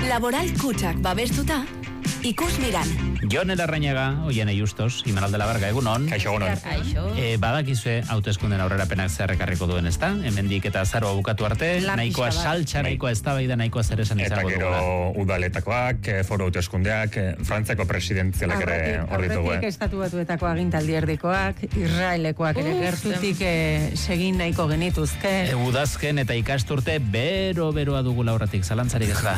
Laboral Kutxak babestuta, Ikusmiran. Jon Larrañaga, Oiane Justos, Imanol de la Varga, egunon. Kaixo, egunon. Badakizue hauteskunden aurrerapenak zer ekarriko duen, ezta? Hemendik eta azaroa bukatu arte, nahikoa saltsa, nahikoa eztabaida, nahikoa zer esan izango dugu. Eta gero udaletakoak, foro hauteskundeak, Frantziako presidentzialak ere hor ditugu. Aurretik Estatu Batuetako agintaldi erdikoak, Israelekoak ere gertutik segin nahiko genituzke. Udazken eta ikasturte beroa dugula aurretik, zalantzarik ez da.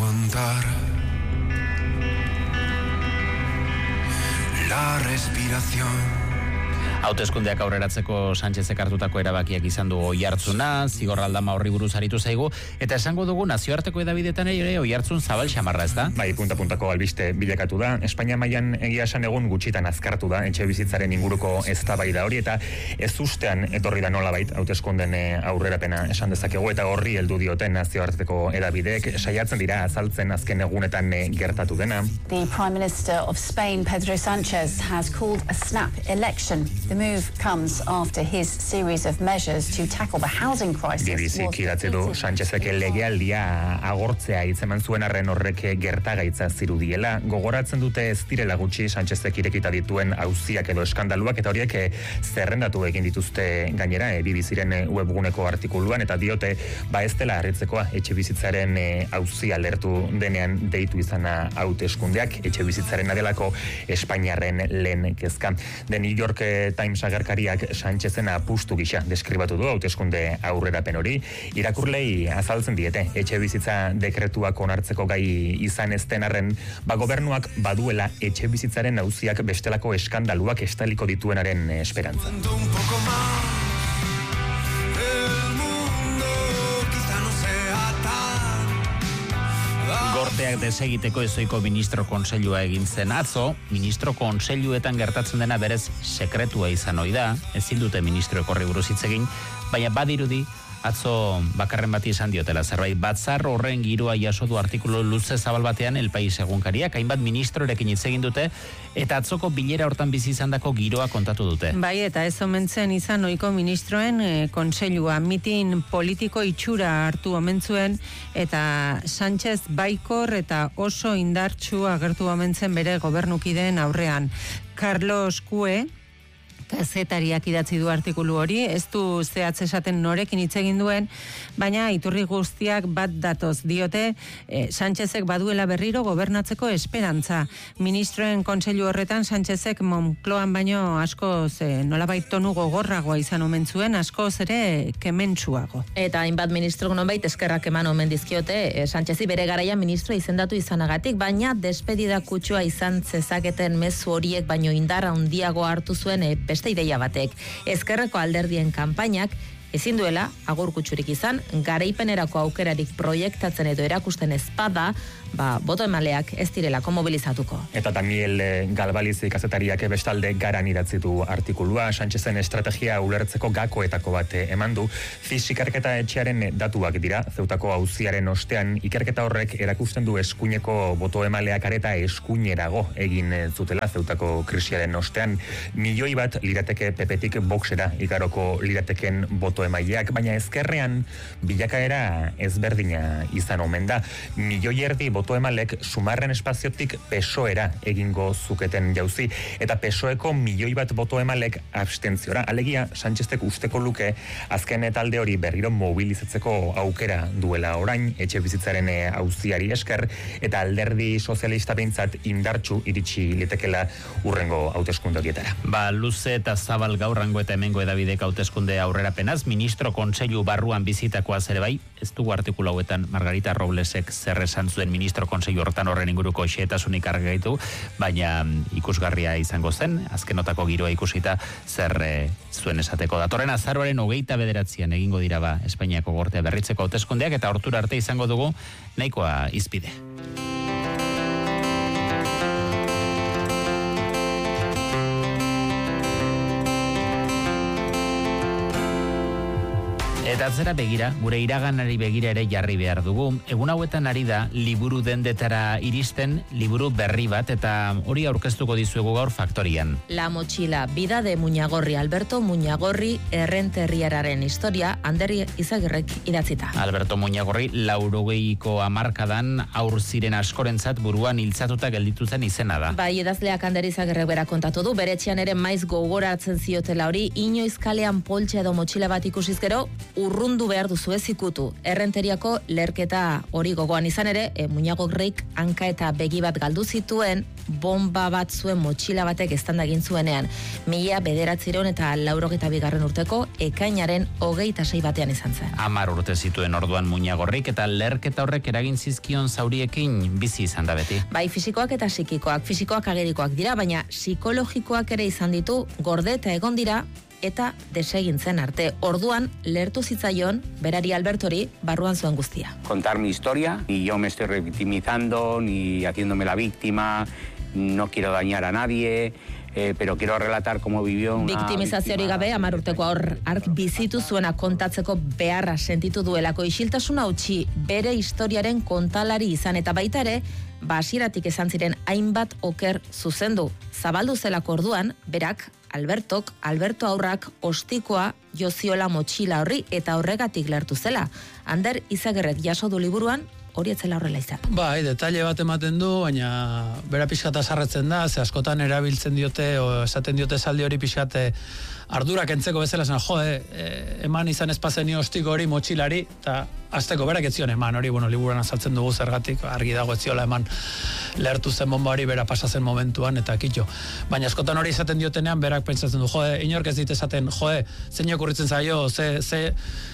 La respiración. Hauteskundeak aurreratzeko Sánchezek hartutako erabakiak izan du oihartzuna, zigor aldama horri buruz aritu zaigu, eta esango dugu nazioarteko edabidetan ere oihartzun zabal xamarra, ez da? Bai, punta-puntako albiste bilakatu da. Espainia mailan egia esan egun gutxitan azkartu da etxe bizitzaren inguruko eztabaida hori, eta ez ustean etorri da nolabait hauteskunden aurrerapena esan dezakegu, eta horri heldu dioten nazioarteko edabideek saiatzen dira azaltzen azken egunetan gertatu dena. The Prime Minister of Spain, Pedro Sánchez, has called a snap election. The move comes after his series of measures to tackle the housing crisis. BBC idatzi du Sánchezek legealdia agortzea hitzeman zuen arren horrek gertagaitza zirudiela. Gogoratzen dute ez direla gutxi Sánchezek irekita dituen auziak edo eskandaluak, eta horiek zerrendatu egin dituzte gainera BBCren webguneko artikuluan, eta diote ez dela harritzekoa etxe bizitzaren auzia lertu denean deitu izana hauteskundeak, etxe bizitzaren adelako Espainiarren lehen kezka. The New York Times agerkariak Sánchezen apustu gisa deskribatu du hauteskunde aurrerapen hori. Irakurlei azaltzen diete etxe bizitza dekretuak onartzeko gai izan ez den arren, gobernuak baduela etxe bizitzaren auziak bestelako eskandaluak estaliko dituenaren esperantza. Gorteak desegiteko ezoiko ministro konseilua egin zen atzo. Ministro konseiluetan gertatzen dena berez sekretua izan ohi da, ezin dute ministroek horri buruz hitz egin, baina badirudi atzo bakarren bati esan diotela zerbait. Batzar horren giroa jaso du artikulu luze zabal batean El País egunkariak, hainbat ministrorekin hitz egin dute, eta atzoko bilera hortan bizi izandako giroa kontatu dute. Bai, eta ez omentzen izan ohiko ministroen kontseilua, mitin politiko itxura hartu omentzuen, eta Sánchez baikor eta oso indartsu agertu omentzen bere gobernukideen aurrean. Carlos Cue, kazetariak idatzi du artikulu hori, ez du zehatz esaten norekin hitz egin duen, baina iturri guztiak bat datoz diote, Sánchezek baduela berriro gobernatzeko esperantza. Ministroen kontseilu horretan Sánchezek Moncloan baino askoz nolabait tonu gogorragoa izan omen zuen, askoz ere kementsuago. Eta hainbat ministro nonbait eskerrak eman omen dizkiote Sánchezi bere garaian ministro izendatu izanagatik, baina despedida kutsua izan zezaketen mezu horiek baino indar handiago hartu zuen beste ideia batek. Ezkerreko alderdien kanpainak ezin duela agur kutsurik izan, garaipenerako aukerarik proiektatzen edo erakusten ezpada, boto emaleak ez direlako mobilizatuko. Eta Daniel Galbaliz kazetariak bestalde garan idatzi du artikulua, Sánchezen estrategia ulertzeko gakoetako bat eman du. Fizikarketa etxearen datuak dira, Zeutako auziaren ostean, ikerketa horrek erakusten du eskuineko boto emaleak areta eskuinerago egin zutela Zeutako krisiaren ostean. 1 milioi bat lirateke pepetik boxera igaroko lirateken boto emaileak, baina ezkerrean bilakaera ezberdina izan omen da. 1,5 milioi boto emalek sumarren espaziotik PSOEra egingo zuketen jauzi, eta PSOEko 1 milioi bat boto emalek abstentziora. Alegia, Sánchezek usteko luke azken talde hori berriro mobilizatzeko aukera duela orain, etxe bizitzaren auziari esker, eta alderdi sozialista behintzat indartsu iritsi litekela urrengo hauteskunde horietara. Luze eta zabal gaurrango eta hemengo edabidek hauteskunde aurrerapenaz, ministro kontseilu barruan bizitakoaz ere bai, ez dugu artikulu hauetan Margarita Roblesek zer esan zuen ministro kontseilu horretan horren inguruko xehetasunik argaitu, baina ikusgarria izango zen, azkenotako giroa ikusita zer zuen esateko. Datorren azaroaren 29an egingo dira Espainiako gortea berritzeko hauteskundeak, eta hortura arte izango dugu nahikoa izpide. Eta atzera begira, gure iraganari begira ere jarri behar dugu. Egun hauetan ari da, liburu dendetara iristen, liburu berri bat, eta hori aurkeztuko dizuegu gaur Faktorian. La mochila, vida de Muñagorri, Alberto Muñagorri errenterriararen historia, Ander Izagirrek idatzita. Alberto Muñagorri, 80ko hamarkadan aur ziren askorentzat buruan hiltzatuta gelditu zen izena da. Bai, idazleak Ander Izagirrek bera kontatu du, bere etxean ere maiz gogoratzen ziotela hori, inoiz kalean poltsa edo motxila bat ikusiz gero, urrundu behar duzu ez ikutu. Errenteriako lerketa hori gogoan izan ere, Muñagorrik hanka eta begi bat galdu zituen, bomba bat zuen motxila batek eztanda egin zuenean. 1982 urteko ekainaren 26 batean izan zen. 10 urte zituen orduan Muñagorrik, eta lerketa horrek eragin zizkion zauriekin bizi izan da beti. Bai, fisikoak eta psikikoak, fisikoak agerikoak dira, baina psikologikoak ere izan ditu, gorde eta egon dira, eta desegintzen arte. Orduan, lertu zitzaion, berari Albertori, barruan zuen guztia. Contar mi historia, ni yo me estoy revictimizando, ni haciéndome la víctima, no quiero dañar a nadie, pero quiero relatar cómo vivió una... Victimizaziorik gabe, 10 urteko hark bizitu zuena kontatzeko beharra sentitu duelako, isiltasuna utzi bere historiaren kontalari izan, eta baita ere, hasieratik esan ziren hainbat oker zuzendu. Zabaldu zelako orduan, berak, Alberto aurrak ostikoa joziola motxila horri eta horregatik lertu zela. Ander Izagirrek jaso du liburuan, hori etzela horrela izan. Bai, detaile bat ematen du, baina bera pixkata sarretzen da, ze askotan erabiltzen diote, o esaten diote esaldi hori pixkate ardurak entzeko bezala zen, eman izan espazenio ostiko hori motxilari, eta azteko berak etzion eman, hori, liburuan azaltzen dugu zergatik, argi dago etziola eman lehertu zen bomba hori bera pasazen momentuan, eta kitxo. Baina askotan hori izaten diotenean, berak pentsatzen du, inork ez dit esaten, zein okurritzen zaio, ze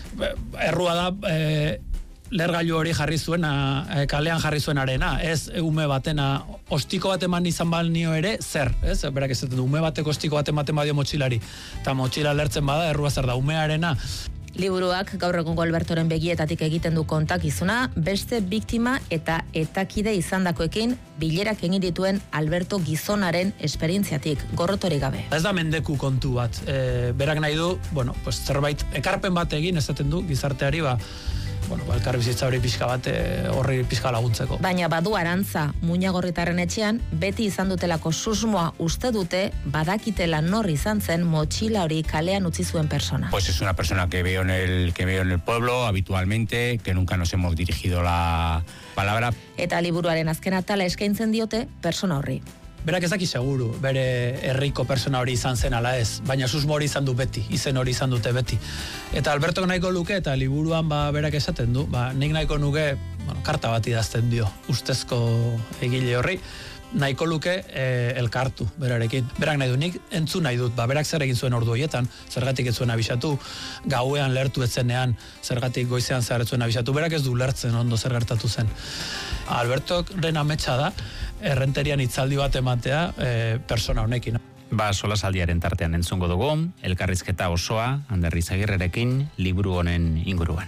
errua da, lergailu hori jarri zuena, kalean jarri zuenarena, ez ume batena, ostiko bat eman izan balnio ere, zer, ez? Berak esaten du, ume bateko ostiko bat ematen badio motxilari, eta motxila lertzen bada, errua zer da, umearena. Liburuak gaur egungo Albertoren begietatik egiten du kontakizuna, beste biktima eta etakide izandakoekin bilerak egin dituen Alberto gizonaren esperientziatik, gorrotori gabe. Ez da mendeku kontu bat, berak nahi du, zerbait ekarpen bat egin, esaten du, gizarteari, elkar bizitza hori pixka bat horri pixka laguntzeko. Baina badu arantza, Muñagorritarren etxean, beti izan dutelako susmoa uste dute, badakitela nor izan zen motxila hori kalean utzi zuen persona. Pues es una persona que veo en el pueblo habitualmente, que nunca nos hemos dirigido la palabra. Eta liburuaren azken atala eskaintzen diote persona horri. Berak ezaki seguru, bere herriko persona hori izan zen ala ez, baina susmo hori izan du beti, izen hori izan dute beti. Eta Albertok nahiko luke, eta liburuan berak esaten du, nik nahiko nuke, karta bat idazten dio, ustezko egile horri, nahiko luke elkartu berarekin. Berak nahi du, nik entzun nahi dut, berak zer egin zuen ordu horietan, zergatik ez zuen abisatu, gauean lertu etzenean, zergatik goizean zer ez zuen abisatu, berak ez du lertzen ondo zer gertatu zen. Albertok ren ametsa da, errenterian hitzaldi bat ematea persona honekin. Solasaldiaren tartean entzungo dugu, elkarrizketa osoa, Ander Izagirrerekin, liburu honen inguruan.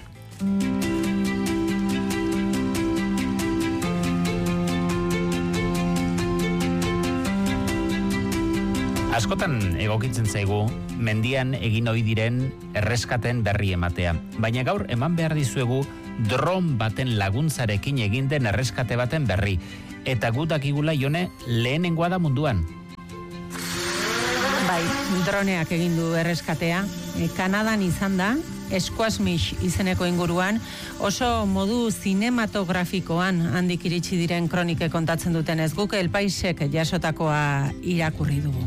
Askotan egokitzen zaigu, mendian egin ohi diren erreskaten berri ematea. Baina gaur eman behar dizuegu dron baten laguntzarekin egin den erreskate baten berri. Eta gu dakigula Jone lehenengoa da munduan. Bai, droneak egin du erreskatea. Kanadan izan da, Squamish izeneko inguruan, oso modu zinematografikoan handik iritsi diren kronike kontatzen duten ez guk El Paisek jasotakoa irakurri dugu.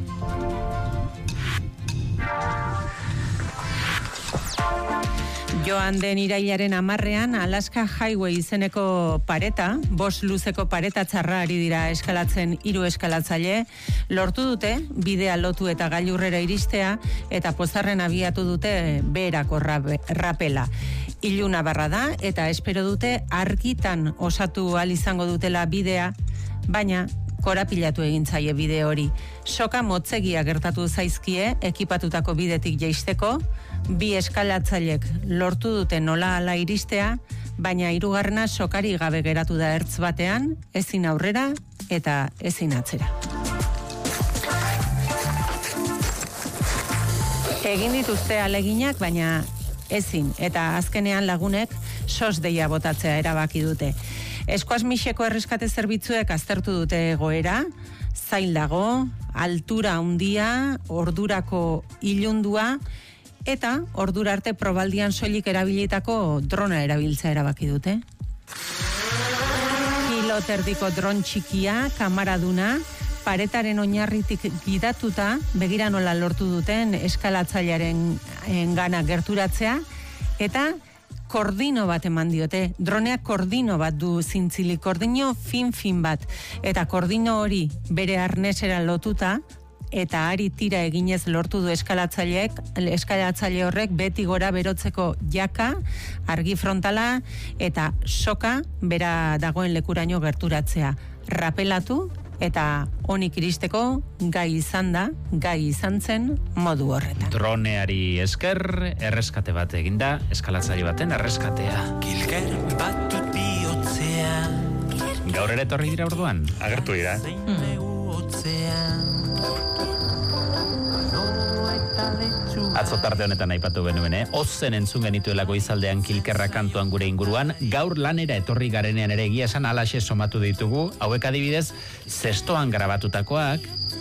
Joan den irailaren 10ean Alaska Highway izeneko pareta, 5 luzeko pareta txarra ari dira eskalatzen 3 eskalatzaile, lortu dute bidea lotu eta gailurrera iristea eta pozarren abiatu dute beherako rapela. Iluna barra da eta espero dute argitan osatu ahal izango dutela bidea, baina korapilatu egin zaie bide hori. Soka motzegia gertatu zaizkie ekipatutako bidetik jaisteko, 2 eskalatzailek lortu dute nola ala iristea, baina 3. sokari gabe geratu da ertz batean, ezin aurrera eta ezin atzera. Egin dituzte aleginak, baina ezin, eta azkenean lagunek sos deia botatzea erabaki dute. Eskuasmixeko erreskate zerbitzuek aztertu dute egoera, zail dago, altura handia, ordurako ilundua, eta ordura arte probaldian soilik erabilitako drona erabiltzea erabaki dute. Kiloterdiko dron txikia, kamaraduna, paretaren oinarritik gidatuta, begira nola lortu duten eskalatzailearen gana gerturatzea, eta kordino bat eman diote. Droneak kordino bat du zintzili, kordino fin bat, eta kordino hori bere arnesera lotuta, eta ari tira eginez lortu du eskalatzaile horrek beti gora berotzeko jaka, argi frontala, eta soka bera dagoen lekuraino gerturatzea. Rapelatu, eta honik iristeko gai izan zen modu horretan. Droneari esker, erreskate bat eginda, eskalatzaile baten erreskatea. Kilker batut bihotzean. Gaur ere etorri dira orduan? Agertu dira. Atzo tarte honetan aipatu benuen, ozen entzun genituelako izaldean Kilkerra kantuan gure inguruan, gaur lanera etorri garenean ere egia esan alaxe somatu ditugu, hauek adibidez, zestoan grabatutakoak.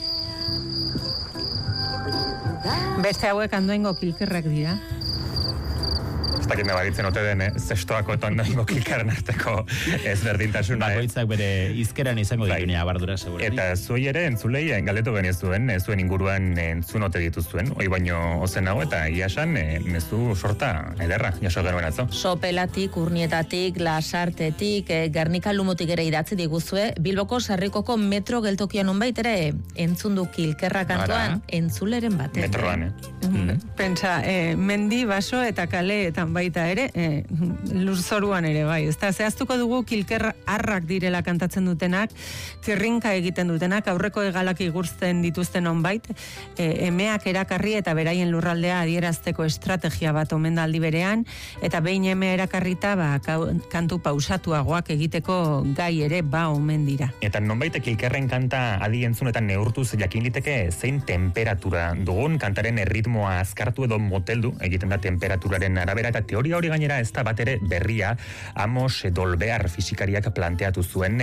Beste hauek andoengo Kilkerrak dira. Ez dakit nabaritzen ote den, zestoako eta ondoengo Kilkerren arteko ezberdintasuna. Bakoitzak bere izkeran izango ditunea abardura, segura. Eta zuei ere entzulei galdetu genizuen, zuen inguruan entzun ote dituzuen, hoi baino ozen nago, eta iasan mezu sorta ederra, jaso genuen atzo. Sopelatik, Urnietatik, Lasartetik, Gernika Lumutik ere idatzi diguzue, Bilboko Sarrikoko metro geltokian onbait ere entzun du Kilkerra kantuan entzuleren batean. Metroan, Pentsa, mendi, baso eta kaleetan baita ere, lurzoruan ere bai. Ezta, zehaztuko dugu Kilker arrak direla kantatzen dutenak, kirrinka egiten dutenak, aurreko egalak igurtzen dituzten onbait, emeak erakarri eta beraien lurraldea adierazteko estrategia bat omen da aldi berean, eta behin emea erakarrita kantu pausatuagoak egiteko gai ere ba omen dira. Eta nonbait Kilkerren kanta adi entzun eta neurtuz jakin liteke zein temperatura dugun, kantaren erritmoa azkartu edo moteldu egiten da temperaturaren arabera, eta teoria hori gainera ez da bat ere berria Amos Dolbear fisikariak planteatu zuen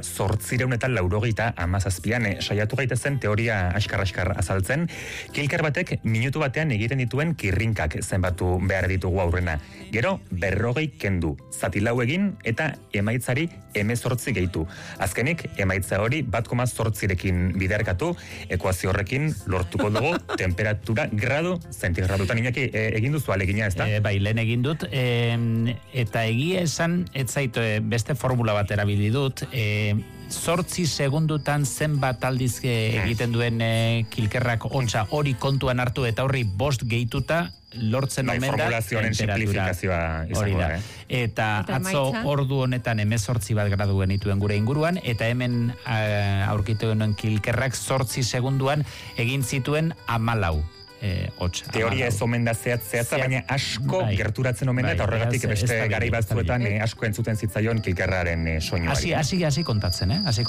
1897an saiatu gaitezen teoria askar azaltzen. Kilker batek minutu batean egiten dituen kirrinkak zenbatu behar ditugu aurrena. Gero 40 kendu, zati lau egin eta emaitzari 18 gehitu. Azkenik emaitza hori 1,8rekin biderkatu, ekuazio horrekin lortuko dugu temperatura gradu zentigradutan. Inaki egin duzu alegina, ez da? Bai, lehen egin dut, eta egia esan, ez zait beste formula bat erabili dut, 8 segundutan zenbat aldiz egiten duen Kilkerrak ontsa hori kontuan hartu eta horri 5 gehituta lortzen omen da formulazioaren simplifikazioa izango da. Eta atzo ordu honetan 18 bat gradu genituen gure inguruan, eta hemen aurkitu genuen Kilkerrak 8 segunduan egin zituen 14. Teoria ez omen da zehatza, baina asko gerturatzen omen da, eta horregatik beste garai batzuetan asko entzuten zitzaion Kilkerraren soinuari. Hasi kontatzen,